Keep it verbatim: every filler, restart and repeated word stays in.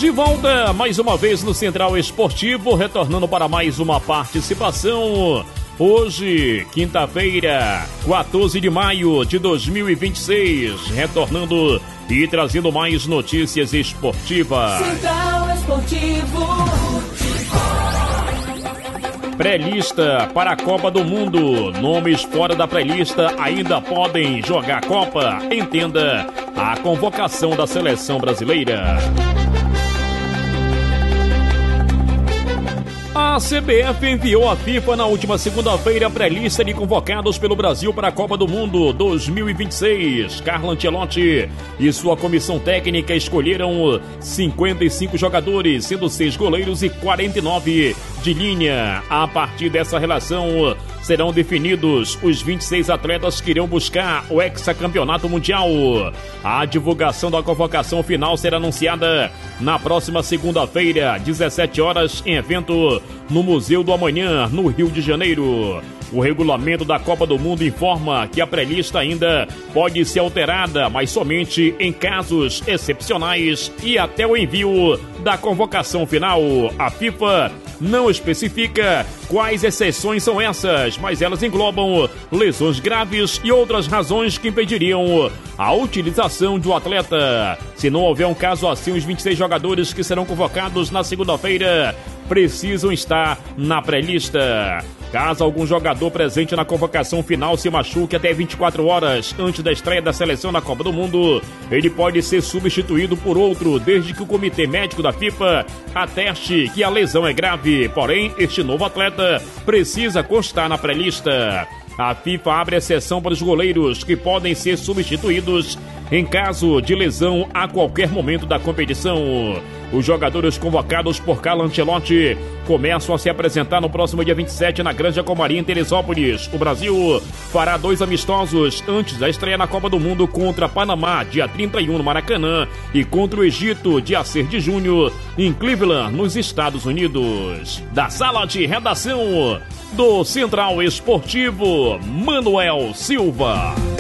De volta mais uma vez no Central Esportivo, retornando para mais uma participação. Hoje, quinta-feira, quatorze de maio de dois mil e vinte e seis, retornando e trazendo mais notícias esportivas. Central Esportivo. Pré-lista para a Copa do Mundo. Nomes fora da pré-lista ainda podem jogar a Copa. Entenda a convocação da seleção brasileira. A C B F enviou à FIFA na última segunda-feira a pré-lista de convocados pelo Brasil para a Copa do Mundo dois mil e vinte e seis. Carlo Ancelotti e sua comissão técnica escolheram cinquenta e cinco jogadores, sendo seis goleiros e quarenta e nove de linha. A partir dessa relação, serão definidos os vinte e seis atletas que irão buscar o hexacampeonato mundial. A divulgação da convocação final será anunciada na próxima segunda-feira, dezessete horas, em evento no Museu do Amanhã, no Rio de Janeiro. O regulamento da Copa do Mundo informa que a pré-lista ainda pode ser alterada, mas somente em casos excepcionais e até o envio da convocação final. A FIFA não especifica quais exceções são essas, mas elas englobam lesões graves e outras razões que impediriam a utilização de um atleta. Se não houver um caso assim, os vinte e seis jogadores que serão convocados na segunda-feira precisam estar na pré-lista. Caso algum jogador presente na convocação final se machuque até vinte e quatro horas antes da estreia da seleção na Copa do Mundo, ele pode ser substituído por outro, desde que o Comitê Médico da FIFA ateste que a lesão é grave. Porém, este novo atleta precisa constar na pré-lista. A FIFA abre exceção para os goleiros, que podem ser substituídos em caso de lesão a qualquer momento da competição. Os jogadores convocados por Carlo Ancelotti começam a se apresentar no próximo dia vinte e sete na Granja Comari, em Teresópolis. O Brasil fará dois amistosos antes da estreia na Copa do Mundo contra Panamá, dia trinta e um no Maracanã, e contra o Egito, dia seis de junho, em Cleveland, nos Estados Unidos. Da sala de redação do Central Esportivo, Manuel Silva.